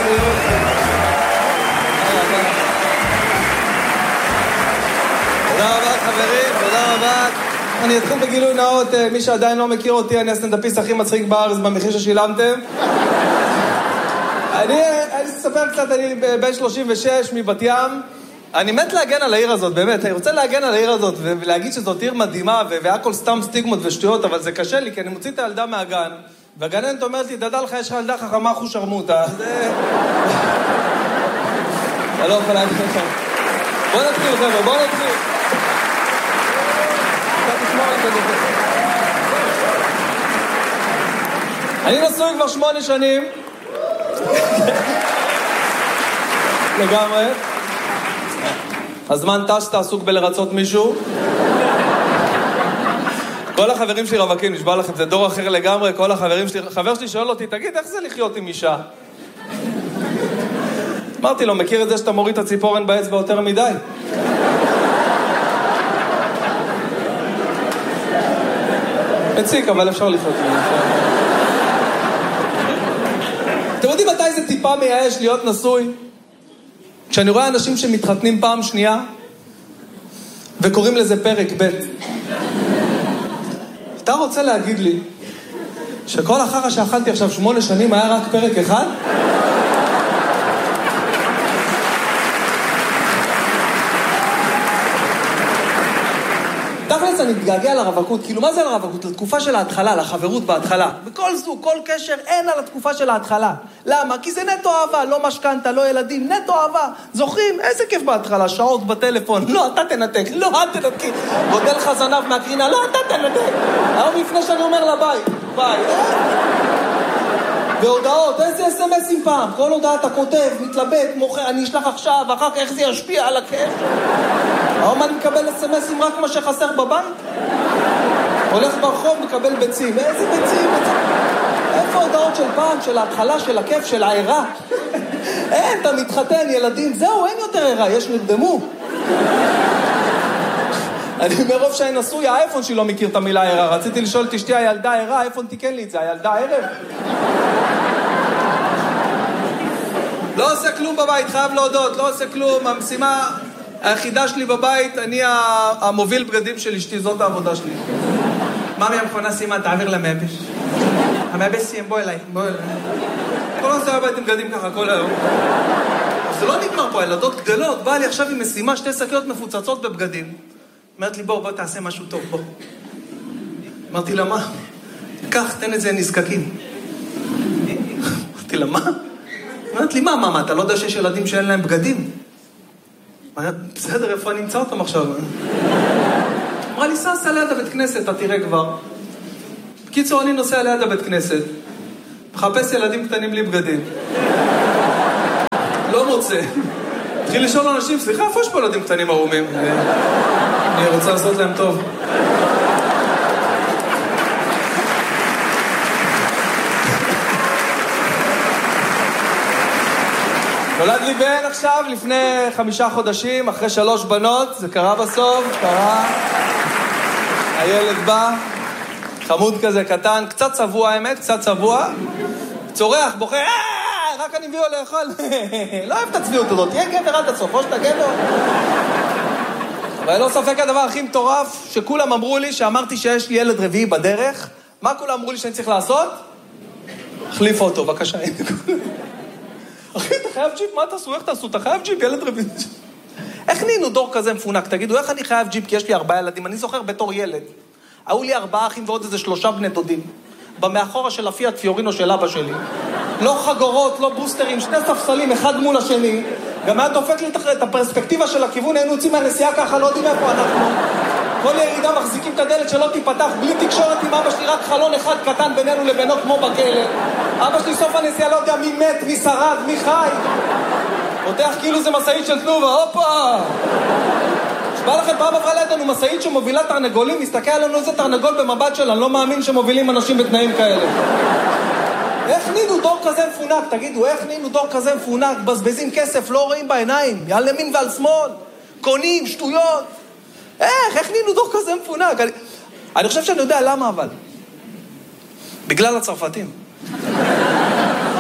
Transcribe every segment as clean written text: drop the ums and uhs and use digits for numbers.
בריאות. תודה רבה חברים, תודה רבה. אני אתחיל בגילוי נאות, מי שעדיין לא מכיר אותי, אני הסטנדאפיסט הכי מצחיק בארץ במחיר ששילמתם. אני אספר קצת, אני בן 36 מבת ים. אני מת להגן על העיר הזאת, באמת. אני רוצה להגן על העיר הזאת ולהגיד שזאת עיר מדהימה והכל סתם סטיגמות ושטויות, אבל זה קשה לי, כי אני מוציא את הילדה מהגן, והגננת אומרת לי, דדע לך, יש לך ילדה חכמה אחוז שרמוטה. זה... אתה לא יכול להגיד לך. בוא נתחיל, חבר'ה, בוא נתחיל. אני נשוי כבר 8 שנים. לגמרי. הזמן טס, אתה עסוק בלרצות מישהו. כל החברים שלי רווקים, נשבע לכם, זה דור אחר לגמרי. כל החברים שלי, חבר שלי שואל אותי, תגיד, איך זה לחיות עם אישה? אמרתי לו, מכיר את זה שאתה מוריד את הציפורן באצבע יותר מדי? מציק, אבל אפשר לחיות עם אישה. אתם יודעים מתי זה טיפה מייאש להיות נשוי? כשאני רואה אנשים שמתחתנים פעם שנייה וקוראים לזה פרק ב'. אתה רוצה להגיד לי שכל החרא שאכלתי עכשיו 8 שנים היה רק פרק אחד? תכלס אני מתגעגע לרווקות, כאילו מה זה לרווקות? לתקופה של ההתחלה, לחברות בהתחלה. בכל זוג, כל קשר, אין על התקופה של ההתחלה. למה? כי זה נטו אהבה, לא משכנתה, לא ילדים, נטו אהבה. זוכרים? איזה כיף בהתחלה, שעות בטלפון, לא, אתה תנתק, לא, את תנתקי. גודל לך זנב מהקרינה, לא, אתה תנתק. היום לפני שאני אומר לה ביי, ביי. והודעות, איזה אס-אמסים פעם? כל הודעה אתה כותב, מתלבט, מוכר, אני אשלח עכשיו, אחר כך איך זה ישפיע על הקשר? היום אני מקבל אס-אמסים רק מה שחסר בבנק? הולך ברחוב, מקבל ביצים. איזה ביצים? איפה הודעות של פעם, של ההתחלה, של הכיף, של העירה? אין, אתה מתחתן, ילדים, זהו, אין יותר עירה, יש נרדמו. אני מרוב שאני נשוי, האייפון שלי לא מכיר את המילה עירה. רציתי לשאול את אשתי, הילדה עירה, האייפון תיקן לי את זה, הילדה ערב. לא עושה כלום בבית, חייב להודות, לא עושה כלום. המשימה היחידה שלי בבית, אני המוביל בגדים של אשתי, זאת העבודה שלי. מאמי המכונה סיימה, תעביר למייבש. המייבש סיים, בוא אליי, בוא אליי. כל עושה הבית עם בגדים ככה כל היום. זה לא נגמר פה, הילדות גדלות. באה לי עכשיו עם משימה, 2 שקיות מפוצצות בבגדים. אמרת לי, בוא תעשה משהו טוב, בוא. אמרתי לה, מה? קח, תן את זה נזקקים. אמרתי לה, מה? אמרת לי, מה, אתה לא יודע שיש ילדים שאין להם בגדים? בסדר, איפה אני אמצא אותם עכשיו? אמרה לי, סע ליד הבית כנסת, אתה תראה כבר. בקיצור, אני נוסע ליד הבית כנסת, מחפש ילדים קטנים בלי בגדים. לא מוצא. התחיל לשאול אנשים, סליחה, איפה יש פה ילדים קטנים ערומים? אני רוצה לעשות להם טוב. נולד לי בן עכשיו, לפני 5 חודשים, אחרי 3 בנות, זה קרה בסוף, קרה. הילד בא, חמוד כזה קטן, קצת צבוע האמת, קצת צבוע, צורח, בוכה, רק אני מביא לו לאכול. לא אוהב את הצביעות הזאת, תהיה גבר עד הסוף, או שאתה גבר. אבל לא ספק הדבר הכי מטורף, שכולם אמרו לי, שאמרתי שיש לי ילד רביעי בדרך, מה כולם אמרו לי שאני צריך לעשות? החליף אותו, בבקשה. אחי, אתה חייב ג'יפ, מה תעשו? איך תעשו? אתה חייב ג'יפ, ילד רביעי. איך נהיינו דור כזה מפונק? תגידו, איך אני חייב ג'יפ? כי יש לי 4 ילדים. אני זוכר בתור ילד. היו לי 4 אחים ועוד איזה 3 בני דודים. במאחורה של הפיאט פיורינו של אבא שלי. לא חגורות, לא בוסטרים, 2 ספסלים, אחד מול השני. גם היה דופק לי את הפרספקטיבה של הכיוון, היינו יוצאים מהנסיעה ככה, לא יודעים איפה אנחנו. כל ירידה מחזיקים את הדלת שלא תיפתח, בלי תקשורת עם אבא שלי, רק חלון אחד קטן בינינו לבינו כמו בכלא. אבא שלי סוף הנסיעה לא יודע מי מת, מי שרד, מי חי. פותח כאילו זה מסעית של תנובה, הופה! שבא לכם פעם עברה לידנו מסעית שמובילה תרנגולים, מסתכל עלינו איזה תרנגול במבט שלה, אני לא מאמין שמובילים אנשים בתנאים כאלה. איך נהיינו דור כזה מפונק? תגידו, איך נהיינו דור כזה מפונק? בזבזים כסף, לא רואים בעיניים, על ימין ועל שמאל, קונים, שטויות. איך נהיינו דור כזה מפונק? אני חושב שאני יודע למה אבל. בגלל הצרפתים.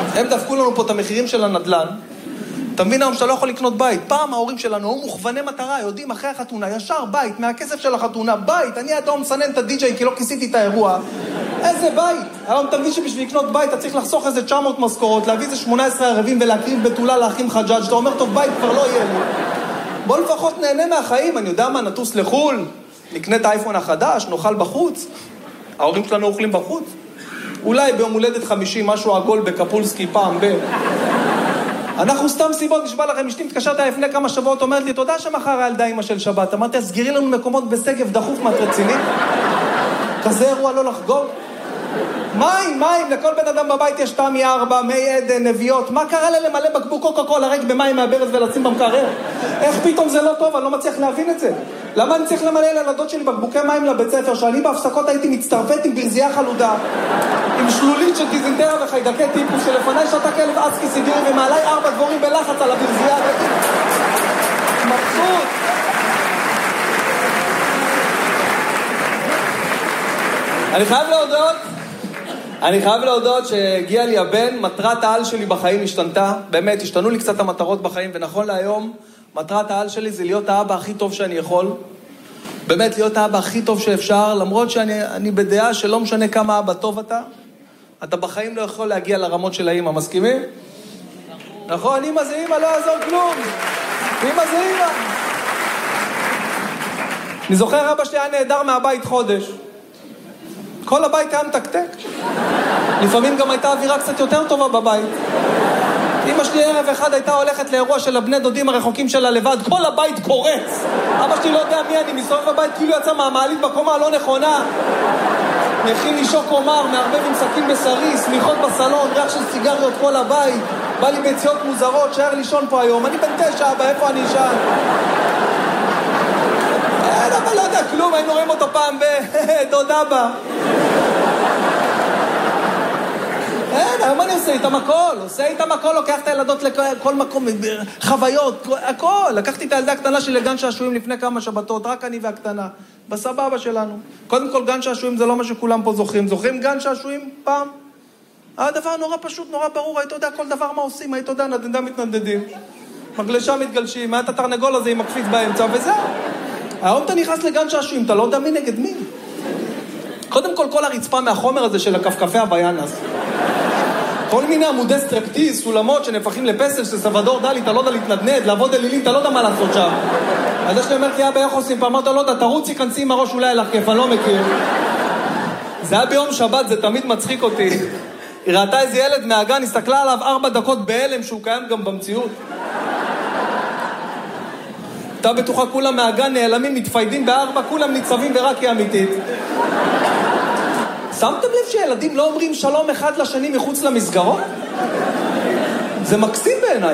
הם דפקו לנו פה את המחירים של הנדל"ן. אתה מבין היום שאתה לא יכול לקנות בית. פעם ההורים שלנו היו מוכווני מטרה, יודעים אחרי החתונה, ישר בית, מהכסף של החתונה, בית. אני עד היום מסנן את הדי-ג'יי כי לא כיסיתי את האירוע. איזה בית? היום אתה מבין שבשביל לקנות בית אתה צריך לחסוך איזה 900 משכורות, להביא איזה 18 ערבים ולהקריב בתולה לאחים חג'אג'. אתה אומר, טוב, בית כבר לא יהיה לי. בוא לפחות נהנה מהחיים, אני יודע מה, נטוס לחול, נקנה את האייפון החדש, נאכל בחוץ. ההורים שלנו אוכלים בחוץ. אולי ביום הולדת 50 משהו עגול בקפולסקי פעם אנחנו סתם סיבות, נשבע לכם, אשתי מתקשרת לפני כמה שבועות, אומרת לי, תודה שמחר הילדה אמא של שבת. אמרתי, אז סגירי לנו מקומות בסגב דחוף מהרציני. כזה אירוע לא לחגוג. מים, לכל בן אדם בבית יש תמי 4, מי עדן, נביאות. מה קרה לה למלא בקבוק קוקה-קולה לרק במים מהברז ולשים במקרר? איך פתאום זה לא טוב? אני לא מצליח להבין את זה. למה אני צריך למלא לילדות שלי בקבוקי מים לבית ספר, שאני בהפסקות הייתי מצטרפת עם ברזייה חלודה, עם שלולית של דיזנטרה וחיידקי טיפוס, שלפני שאתה כלב אסקי סיגרי ומעלי 4 דבורים בלחץ על הברזייה. מבסוט. אני חייב להודות שהגיע לי הבן, מטרת העל שלי בחיים השתנתה, באמת, השתנו לי קצת המטרות בחיים, ונכון להיום, מטרת העל שלי זה להיות האבא הכי טוב שאני יכול, באמת להיות האבא הכי טוב שאפשר, למרות שאני בדעה שלא משנה כמה אבא טוב אתה בחיים לא יכול להגיע לרמות של האמא, מסכימים? נכון, אמא זה אמא, לא יעזור כלום, אמא זה אמא. אני זוכר, אבא שלי היה נהדר מהבית חודש, כל הבית היה מתקתק. לפעמים גם הייתה אווירה קצת יותר טובה בבית. אמא שלי ערב אחד הייתה הולכת לאירוע של הבני דודים הרחוקים שלה לבד, כל הבית קורץ. אבא שלי לא יודע מי אני, מסתובב בבית כאילו יצא מהמעלית בקומה הלא נכונה. מכין לי שוק אומר, מערבב עם סכין בשרי, סמיכות בסלון, ריח של סיגריות כל הבית. בא לי ביציאות מוזרות, שער לישון פה היום. אני בן 9, אבא, איפה אני אשן? אבל לא יודע כלום, היינו רואים אותו פעם דוד אבא. מה אני עושה איתם הכל? לוקח את הילדות לכל מקום, חוויות, הכל. לקחתי את הילדה הקטנה שלי לגן שעשועים לפני כמה שבתות, רק אני והקטנה, בסבבה שלנו. קודם כל, גן שעשועים זה לא מה שכולם פה זוכרים. זוכרים גן שעשועים פעם? הדבר נורא פשוט, נורא ברור, היית יודע כל דבר מה עושים, היית יודע, נדנדה מתנדדים, מגלשה מתגלשים, היה את התרנגול הזה עם הקפיץ באמצע, וזהו. היום אתה נכנס לגן שעשועים, אתה לא יודע מי נגד מי. קודם כל הרצפה מהחומר הזה של הכפכפי הביאנס. כל מיני עמודי סטרפטיז, סולמות שנפחים לפסל של סבדור דלי, אתה לא יודע להתנדנד, לעבוד אלילים, אתה לא יודע מה לעשות שם. אז שלי אומרת לי, אבא, איך עושים? פעם אמרת, לא יודע, תרוצי, כנסי עם הראש, אולי לך כיף, אני לא מכיר. זה היה ביום שבת, זה תמיד מצחיק אותי. היא ראתה איזה ילד מהגן, הסתכלה עליו 4 דקות בהלם, שהוא קיים גם במציאות. אתה בטוחה, כולם מהגן נעלמים, מתפיידים ב4, כולם ניצבים ורק היא אמיתית. שמתם לב שילדים לא אומרים שלום אחד לשני מחוץ למסגרות? זה מקסים בעיניי.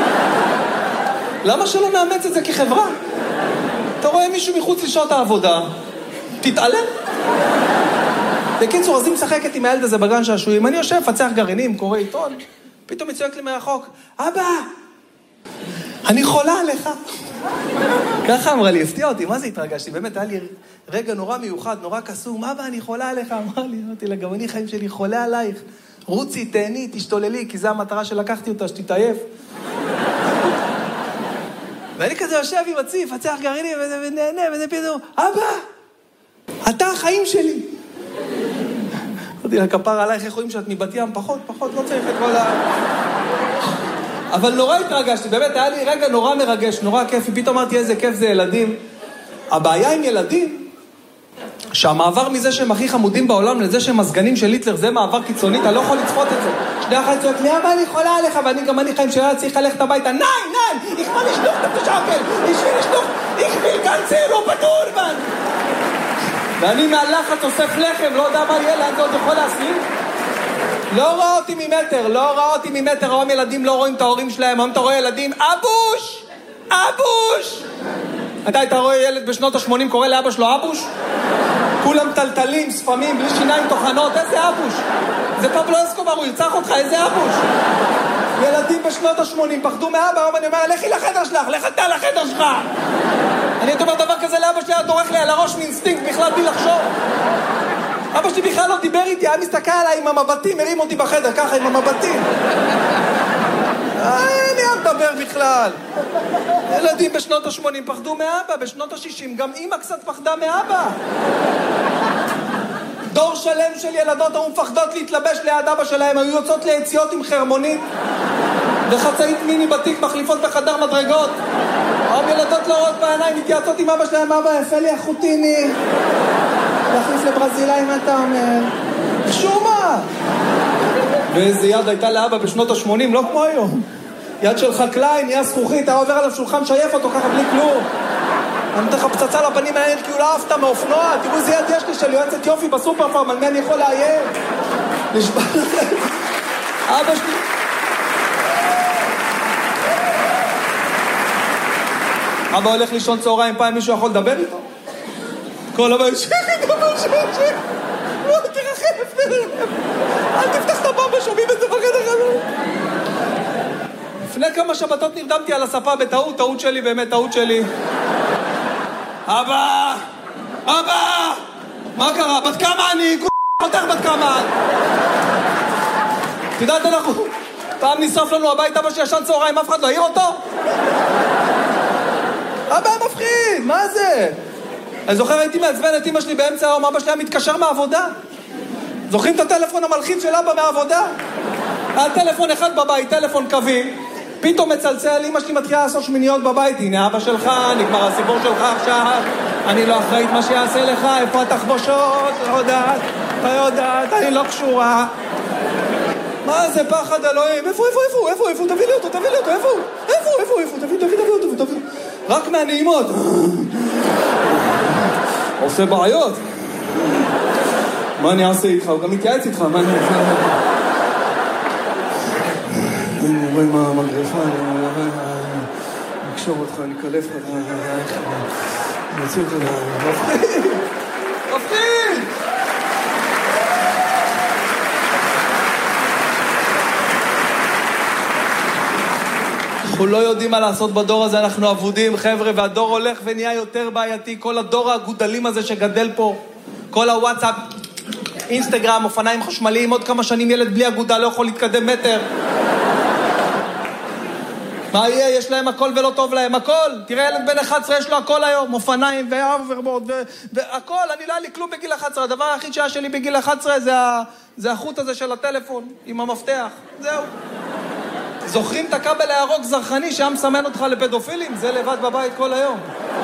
למה שלא נאמץ את זה כחברה? אתה רואה מישהו מחוץ לשעות העבודה, תתעלם. בקיצור, אז היא משחקת עם הילד הזה בגן שעשועים, אני יושב, פצח גרעינים, קורא עיתון, פתאום היא צועקת לי מרחוק, אבא, אני חולה עליך. ככה אמרה לי, הפתיע אותי, מה זה התרגשתי? באמת, היה לי רגע נורא מיוחד, נורא קסום, אבא, אני חולה עליך, אמרתי לה, גם אני חיים שלי חולה עלייך, רוצי, תהני, תשתוללי, כי זו המטרה שלקחתי אותה, שתתעייף. ואני כזה יושב עם הציף, פצח גרעינים, ונהנה, וזה פתאום, אבא, אתה החיים שלי. אמרתי לה, כפר עלייך, איך רואים שאת מבת ים? פחות, לא צריך את כל אבל נורא התרגשתי, באמת היה לי רגע נורא מרגש, נורא כיפי, פתאום אמרתי איזה כיף זה ילדים. הבעיה עם ילדים, שהמעבר מזה שהם הכי חמודים בעולם לזה שהם הסגנים של היטלר, זה מעבר קיצוני, אתה לא יכול לצפות את זה. שני אחת צועק לי, אבא, אני חולה עליך, וגם אני חיים שלה צריך ללכת הביתה, נאי, ich will nicht noch auf die Schaukel, ich will ganz לא פטור, מן. ואני מהלחץ אוסף לחם, לא יודע מה יהיה, לאן זה עוד יכול להסלים? לא ראה אותי ממטר, היום ילדים לא רואים את ההורים שלהם, היום אתה רואה ילדים, אבוש! אתה רואה ילד בשנות ה-80 קורא לאבא שלו אבוש? כולם טלטלים, ספמים, בלי שיניים תוכנות, איזה אבוש? זה פבלו אסקובר, הוא ירצח אותך, איזה אבוש? ילדים בשנות ה-80 פחדו מאבא, היום אני אומר, לכי לחדר שלך, לך אתה לחדר שלך! אני אומר דבר כזה לאבא שלי, היה דורך לי על הראש מאינסטינקט בכלל בלי לחשוב. אבא שלי בכלל לא דיבר איתי, היה מסתכל עליי עם המבטים, הרים אותי בחדר, ככה עם המבטים. אין לי מדבר בכלל. ילדים בשנות ה-80 פחדו מאבא, בשנות ה-60 גם אמא קצת פחדה מאבא. דור שלם של ילדות היו מפחדות להתלבש ליד אבא שלהם, היו יוצאות ליציאות עם חרמונית וחצאית מיני בתיק מחליפות בחדר מדרגות. היום ילדות לא רואות בעיניים, מתייעצות עם אבא שלהם, אבא יפה לי החוטיני, להחליף לברזילאי מה אתה אומר? שום מה? ואיזה יד הייתה לאבא בשנות ה-80, לא כמו היום. יד של חקלאי, נהיה זכוכית, היה עובר עליו שולחן שייף אותו ככה בלי כלום. אני נותן לך פצצה לפנים העניין, כי הוא לא אהבת מאופנוע. תראו איזה יד יש לי של יועצת יופי בסופר פארם, על מי אני יכול לאיים? נשבע לכם. אבא שלי... אבא הולך לישון צהריים, פעם מישהו יכול לדבר איתו? כל הבא יש... תרחף, אל תפתח את הבמבה, שומעים את זה בחדר חלום. לפני כמה שבתות נרדמתי על הספה בטעות, טעות שלי, באמת טעות שלי. אבא! אבא! מה קרה? בת כמה אני? פותח בת כמה? תדעת אנחנו... פעם נשרף לנו הבית, אבא שישן צהריים, אף אחד לא העיר אותו? אבא מפחיד, מה זה? אני זוכר, הייתי מעצבן את אמא שלי באמצע היום, אבא שלי היה מתקשר מהעבודה. זוכרים את הטלפון המלחיץ של אבא מהעבודה? היה טלפון אחד בבית, טלפון קווי, פתאום מצלצל, אמא שלי מתחילה לעשות שמיניות בבית, הנה אבא שלך, נגמר הסיפור שלך עכשיו, אני לא אחראית מה שיעשה לך, איפה התחבושות, לא יודעת, לא יודעת, אני לא קשורה. מה זה פחד אלוהים? איפה, תביא לי אותו, איפה, תביא אותו. רק מהנעימות. עושה בעיות. מה אני אעשה איתך? הוא גם מתייעץ איתך, מה אני אעשה? אני רואה מה המגרפה, אני אקשור אותך, אני אקלף לך, אני אוציא אותך, מפחיד! אנחנו לא יודעים מה לעשות בדור הזה, אנחנו עבודים, חבר'ה, והדור הולך ונהיה יותר בעייתי, כל הדור הגודלים הזה שגדל פה, כל הוואטסאפ, אינסטגרם, אופניים חשמליים, עוד כמה שנים ילד בלי אגודה לא יכול להתקדם מטר. מה יהיה? יש להם הכל ולא טוב להם, הכל. תראה, ילד בן 11 יש לו הכל היום, אופניים ואוברבורד והכל. אני לא היה לי כלום בגיל 11, הדבר היחיד שהיה שלי בגיל 11 זה החוט הזה של הטלפון עם המפתח, זהו. זוכרים את הכבל הירוק זרחני שהיה מסמן אותך לפדופילים? זה לבד בבית כל היום.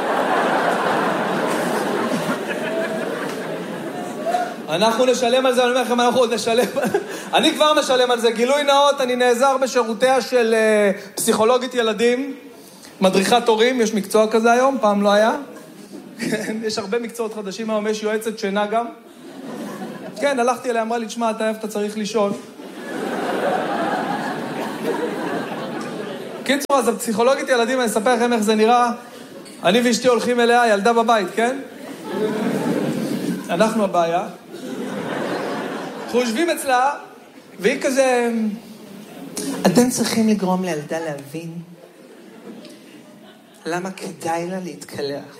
אנחנו נשלם על זה, אני אומר לכם, אנחנו עוד נשלם. אני כבר משלם על זה. גילוי נאות, אני נעזר בשירותיה של פסיכולוגית ילדים, מדריכת הורים, יש מקצוע כזה היום, פעם לא היה. יש הרבה מקצועות חדשים היום, יש יועצת שינה גם. כן, הלכתי אליה, אמרה לי, תשמע, אתה צריך לישון. קיצור, אז הפסיכולוגית ילדים, אני אספר לכם איך זה נראה. אני ואשתי הולכים אליה, ילדה בבית, כן? אנחנו הבעיה. אנחנו יושבים אצלה, והיא כזה... אתם צריכים לגרום לילדה להבין למה כדאי לה להתקלח.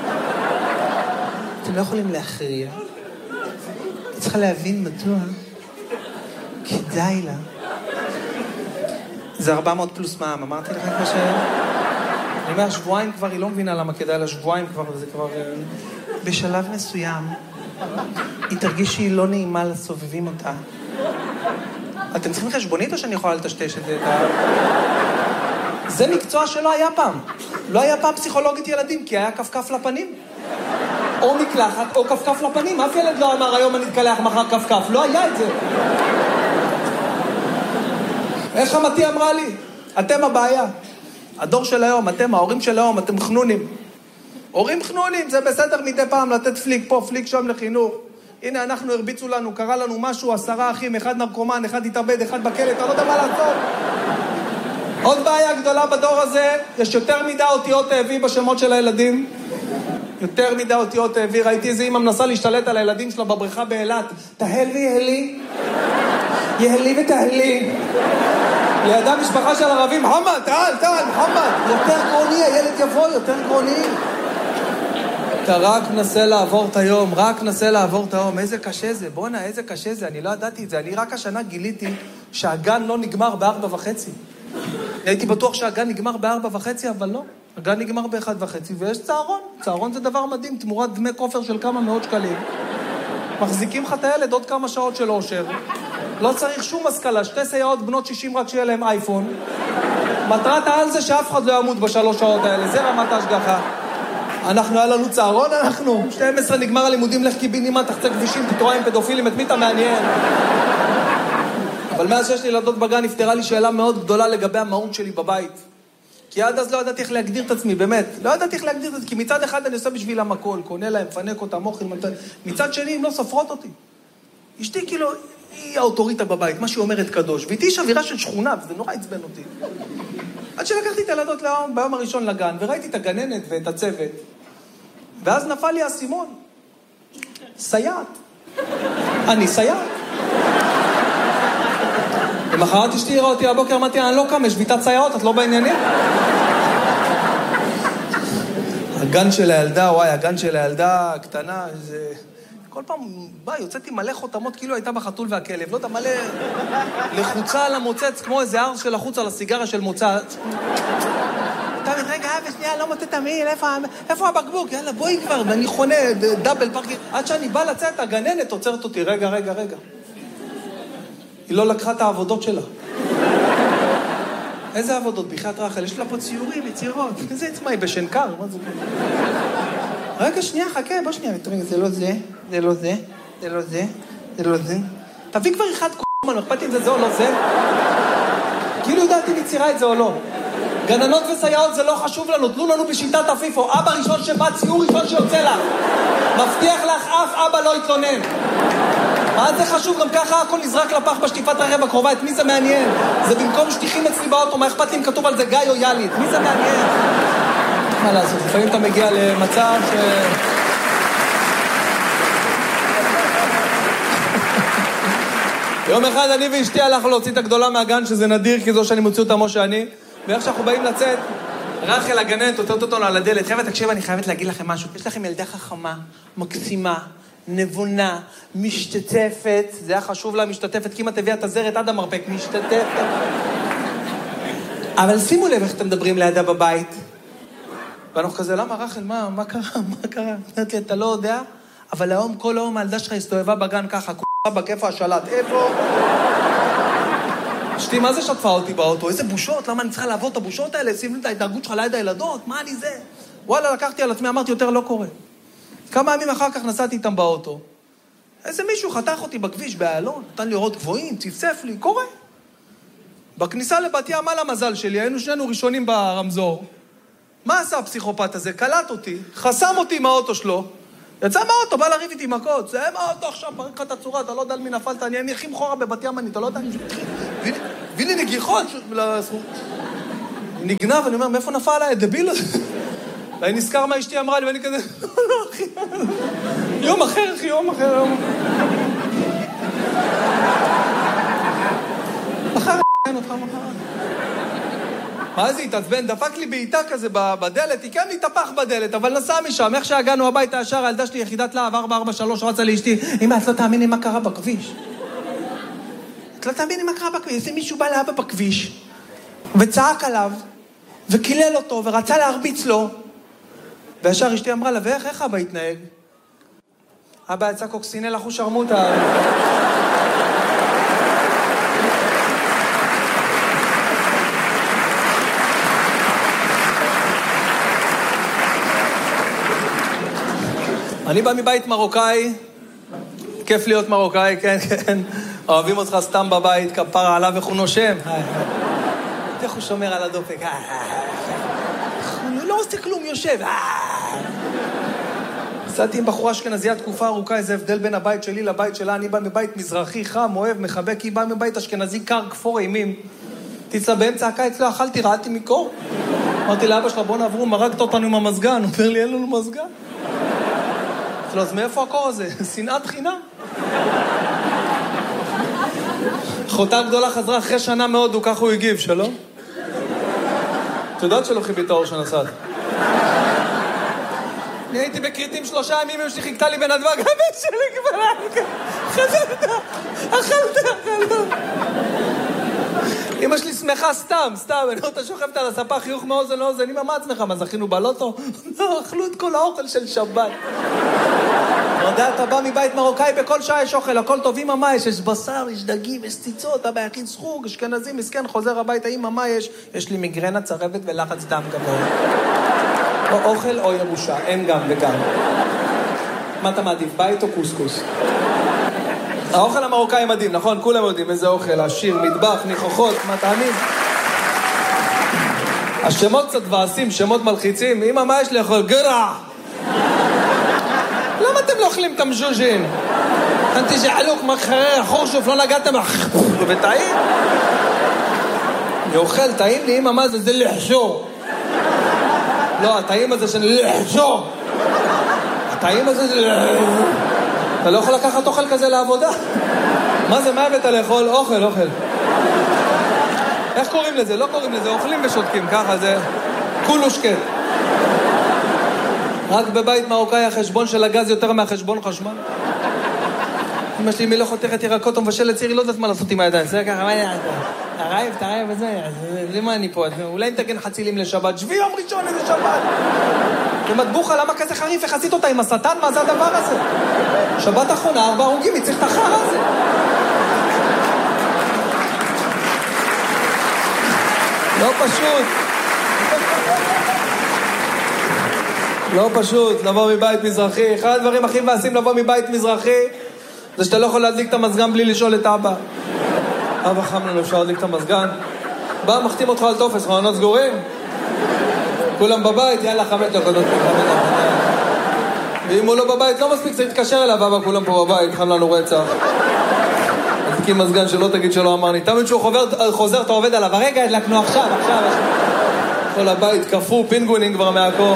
אתם לא יכולים להכריע. היא צריכה להבין מדוע כדאי לה. זה 400 פלוס מע"מ, אמרתי לכם כמו ש... אני אומר, שבועיים כבר, היא לא מבינה למה כדאי לה, שבועיים כבר, וזה כבר... בשלב מסוים, היא תרגיש שהיא לא נעימה לסובבים אותה. אתם צריכים חשבונית או שאני יכולה לטשטש את זה? זה מקצוע שלא היה פעם. לא היה פעם פסיכולוגית ילדים, כי היה כפכף לפנים. או מקלחת או כפכף לפנים. אף ילד לא אמר, היום אני אתקלח מחר כפכף. לא היה את זה. איך חמתי אמרה לי? אתם הבעיה. הדור של היום, אתם, ההורים של היום, אתם חנונים. הורים חנונים, זה בסדר מדי פעם לתת פליק פה, פליק שם לחינוך. הנה, אנחנו הרביצו לנו, קרה לנו משהו, 10 אחים, 1 נרקומן, 1 התאבד, 1 בכלא, אתה לא יודע מה לעשות. עוד בעיה גדולה בדור הזה, יש יותר מדי אותיות האבי בשמות של הילדים. יותר מדי אותיות האבי, ראיתי איזה אמא מנסה להשתלט על הילדים שלה בבריכה באילת. תהל ויהלי, יהלי ותהלי. לידה משפחה של ערבים, מוחמד, תעל, מוחמד. יותר גרוני, הילד יבוא, יותר גרוני. אתה רק נסה לעבור את היום, רק נסה לעבור את היום. איזה קשה זה, בוא'נה, איזה קשה זה, אני לא ידעתי את זה. אני רק השנה גיליתי שהגן לא נגמר ב4:30. הייתי בטוח שהגן נגמר ב4:30, אבל לא. הגן נגמר ב1:30, ויש צהרון. צהרון זה דבר מדהים, תמורת דמי כופר של כמה מאות שקלים. מחזיקים לך את הילד עוד כמה שעות של אושר. לא צריך שום השכלה, 2 סייעות בנות 60 רק שיהיה להם אייפון. מטרת העל זה שאף אחד לא ימות ב3 שעות האלה, זה רמת ההשגחה. היה לנו צהרון, 12 נגמר הלימודים, לך קיבינימה, תחצה כבישים, תתראה עם פדופילים, את מי אתה מעניין? אבל מאז שיש לי ילדות בגן, נפתרה לי שאלה מאוד גדולה לגבי המהות שלי בבית. כי עד אז לא ידעתי איך להגדיר את עצמי, באמת. לא ידעתי איך להגדיר את עצמי, כי מצד אחד אני עושה בשבילם הכל, קונה להם, פנק אותם, אוכל, מצד שני, הם לא סופרות אותי. אשתי כאילו, היא האוטוריטה בבית, מה שהיא אומרת קדוש, ואיתי יש אווירה של שכונה, וזה נורא עצבן אותי. עד שלקחתי את הילדות ביום הראשון לגן, וראיתי את הגננת ואת הצוות, ואז נפל לי הסימון. סייעת. אני סייעת. למחרת אשתי הראה אותי הבוקר, אמרתי, אני לא קם, שביתת סייעות, את לא בעניינים? הגן של הילדה, וואי, הגן של הילדה הקטנה, זה... כל פעם יוצאתי מלא חותמות, כאילו הייתה בחתול והכלב, לא יודע, מלא לחוצה על המוצץ, כמו איזה ארס של החוץ על הסיגרה של מוצץ. תמיד, רגע, ושנייה, לא מוצא תמיד, איפה הבקבוק? יאללה, בואי כבר, ואני חונה, דאבל פארקינג. עד שאני בא לצאת, הגננת עוצרת אותי, רגע. היא לא לקחה את העבודות שלה. איזה עבודות? בחיית רחל, יש לה פה ציורים, יצירות. איזה עצמה, היא בשנקר, מה זה? רגע, שנייה, חכה, בוא שנייה. זה לא זה, זה לא זה, זה לא זה, זה לא זה. תביא כבר אחד קומן, אכפת אם זה או לא זה. כאילו יודעת אם היא צירה את זה או לא. גננות וסייעות זה לא חשוב לנו, תנו לנו בשיטת אפיפו. אבא ראשון שבא, ציור ראשון שיוצא לך. מבטיח לך, אף אבא לא יתלונן. מה זה חשוב? גם ככה הכל נזרק לפח בשטיפת הרכב הקרובה, את מי זה מעניין? זה במקום שטיחים אצלי באוטו, מה אכפת לי אם כתוב על זה גיא או יאלי? את מי זה מעניין? מה לעשות? לפעמים אתה מגיע למצב ש... יום אחד אני ואשתי הלכנו להוציא את הגדולה מהגן, שזה נדיר, כי זו שאני מוציא אותה כמו שאני, ואיך שאנחנו באים לצאת, רחל הגננת עוטרת אותנו על הדלת. חבר'ה, תקשיב, אני חייבת להגיד לכם משהו. יש לכם ילדה חכמה, מקסימה, נבונה, משתתפת, זה היה חשוב לה, משתתפת, כי אם את הביאה את הזרת עד המרפק, משתתפת. אבל שימו לב איך אתם מדברים לידה בבית. ואנחנו כזה, למה רחל, מה קרה? אתה לא יודע, אבל היום, כל היום הילדה שלך הסתובבה בגן ככה, כולה בכיף השלט, איפה? אשתי, מה זה שטפה אותי באוטו? איזה בושות, למה אני צריכה לעבור את הבושות האלה? שים לי את ההתנהגות שלך ליד הילדות, מה אני זה? וואלה, לקחתי על עצמי, אמרתי, יותר לא קורה. כמה ימים אחר כך נסעתי איתם באוטו. איזה מישהו חתך אותי בכביש באיילון, נתן לי אורות גבוהים, צפצף לי, קורה. בכניסה לבת ים, מה למזל שלי? היינו שנינו ראשונים ברמזור. מה עשה הפסיכופת הזה? קלט אותי, חסם אותי עם האוטו שלו, יצא מהאוטו, בא לריב איתי מכות, זה מהאוטו עכשיו, פרק לך את הצורה, אתה לא יודע על מי נפלת, אני הכי מחורה בבת ים, אתה לא יודע, הביא לי נגיחות, נגנב, אני אומר, מאיפה נפל עליי, דביל הזה? ואני נזכר מה אשתי אמרה לי, ואני כזה, לא, אחי, יום אחר, אחי, יום אחר. מחר, אין אותך מחר. מה זה התעצבן? דפק לי בעיטה כזה בדלת, היא כן התהפך בדלת, אבל נסע משם, איך שהגענו הביתה ישר, הילדה שלי יחידת להב 443, רצה לאשתי, אמא, את לא תאמיני מה קרה בכביש. את לא תאמיני מה קרה בכביש, איזה מישהו בא לאבא בכביש, וצעק עליו, וקילל אותו, ורצה להרביץ לו, וישר אשתי אמרה לה, ואיך אבא התנהג? אבא יצא קוקסינל אחו שרמוטה. אני בא מבית מרוקאי, כיף להיות מרוקאי, כן. אוהבים אותך סתם בבית, כפרה עליו איך הוא נושם. איך הוא שומר על הדופק. הוא לא עושה כלום, יושב. עשיתי עם בחורה אשכנזייה תקופה ארוכה, איזה הבדל בין הבית שלי לבית שלה. אני בא מבית מזרחי, חם, אוהב, מחבק, היא באה מבית אשכנזי קר, כפור אימים. תצלה באמצע הקיץ, לא אכלתי, רעדתי מקור. אמרתי לאבא שלה, בוא נעברו, מרגת אותנו עם המזגן. הוא אומר לי, אין לנו מזגן. אז מאיפה הקור הזה? שנאת חינם. אחותה גדולה חזרה אחרי שנה מאוד, וכך הוא הגיב, שלום? את יודעת שלא חיבית האור שנסעת. אני הייתי בקריטים 3 ימים, אמא שלי חיכתה לי בנתב"ג, הבן שלי כבר חזרת, אכלת. אמא שלי שמחה סתם, אני אותה שוכבת על הספה, חיוך מאוזן לאוזן, אמא, מה עצמך? מה, זכינו בלוטו? לא, אכלו את כל האוכל של שבת. יודע, אתה בא מבית מרוקאי, בכל שעה יש אוכל, הכל טוב, אמא, מה יש? יש בשר, יש דגים, יש ציצות, אבא יכין סחוג, אשכנזי, מסכן, חוזר הביתה, אמא, מה יש? יש לי מיגרנה, צרבת ולחץ דם גבוה. או אוכל או ירושה, אין גם וגם. מה אתה מעדיף, בית או קוסקוס? האוכל המרוקאי מדהים, נכון? כולם יודעים איזה אוכל, עשיר, מטבח, ניחוחות, מטעמים. השמות קצת ועשים, שמות מלחיצים. אמא, מה יש לאכול? גרע! למה אתם לא אוכלים את המז'וז'ין? אנתי שעלוק, מחרר, חורשוף, לא נגעתם וטעים? אני אוכל, טעים לי, אמא, מה זה? זה לחשור. לא, הטעים הזה של לחשור. הטעים הזה זה... אתה לא יכול לקחת אוכל כזה לעבודה. מה זה, מה הבאת לאכול? אוכל. איך קוראים לזה? לא קוראים לזה, אוכלים ושותקים, ככה זה כולו שקט. רק בבית מרוקאי החשבון של הגז יותר מהחשבון חשמל. אמא שלי, מי לא חותכת ירקות או מבשלת צירי, לא יודעת מה לעשות עם הידיים. זה ככה, מה ידעת? תרעב וזה, למה אני פה? אולי נתגן חצילים לשבת, שבי יום ראשון איזה שבת. ומטבוחה, למה כזה חריף? איך עשית אותה עם השטן? מה זה הדבר הזה? שבת האחרונה, 4 הרוגים, היא צריך את החרא הזה. לא פשוט. לא פשוט, לבוא מבית מזרחי. אחד הדברים הכי מבאסים לבוא מבית מזרחי, זה שאתה לא יכול להדליק את המזגן בלי לשאול את אבא. אבא, חם לנו, אפשר להדליק את המזגן? בא, מחתים אותך על טופס, חלונות סגורים? כולם בבית, יאללה, 5 דקות. ואם הוא לא בבית, לא מספיק, צריך להתקשר אליו, אבא, כולם פה בבית, חם לנו רצח. תקים מזגן שלא תגיד שלא אמרני. תמיד שהוא חוזר, אתה עובד עליו. הרגע הדלקנו עכשיו. כל הבית קפוא, פינגווינים כבר מהקור.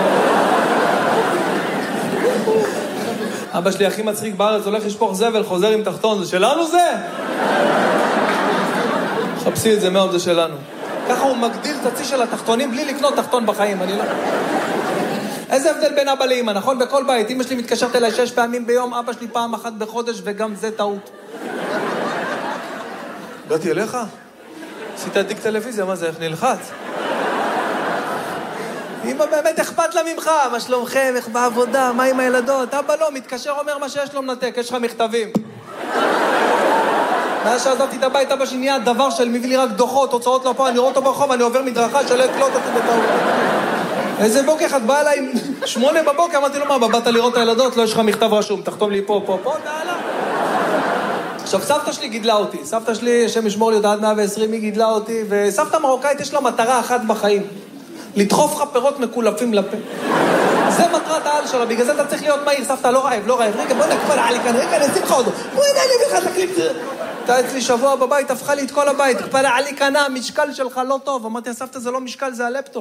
אבא שלי הכי מצחיק בארץ, הולך לשפוך זבל, חוזר עם תחתון. זה שלנו זה? חפשי את זה מאוד, זה שלנו. ככה הוא מגדיל את הצי של התחתונים בלי לקנות תחתון בחיים, אני לא... איזה הבדל בין אבא לאמא, נכון? בכל בית, אמא שלי מתקשרת אליי 6 פעמים ביום, אבא שלי פעם אחת בחודש, וגם זה טעות. הגעתי אליך? עשית עדיק טלוויזיה, מה זה, איך נלחץ? אמא באמת אכפת לה ממך, מה שלומכם, איך בעבודה, מה עם הילדות? אבא לא, מתקשר אומר מה שיש לו מנתק, יש לך מכתבים. מאז שעזבתי את הבית, אבא שלי נהיה דבר של מביא לי רק דוחות, הוצאות לא פה, אני רואה אותו ברחוב, אני עובר מדרכה שלא יקלוט אותי בטעות. איזה בוקר אחד בא אליי 8 בבוקר, אמרתי לו, מה, באת לראות את הילדות? לא, יש לך מכתב רשום, תחתום לי פה, נעלה. עכשיו, סבתא שלי גידלה אותי, סבתא שלי, השם ישמור לי אותה עד 120, היא גידלה אותי, וסבתא מרוקאית יש לה מטרה אחת בחיים, לדחוף לך פירות מקולפים לפה. זה מטרת העל שלה, בגלל זה אתה צריך להיות מהיר, סבתא, לא רעב, רגע, בוא נקפל עלי כאן, רגע, נשים לך עוד, בוא נעלי לך, תקליט. אתה אצלי שבוע בבית, הפכה לי את כל הבית, קפלה עלי כאן, המשקל שלך לא טוב, אמרתי, סבתא, זה לא משקל, זה הלפטופ.